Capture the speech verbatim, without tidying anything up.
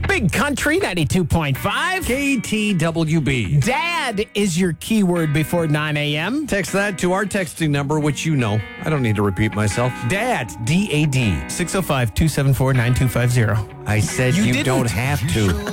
Big Country ninety-two point five. K T W B. Dad is your keyword before nine a.m. Text that to our texting number, which you know. I don't need to repeat myself. Dad, D A D. six oh five, two seven four, nine two five zero. I said You you didn't. don't have to.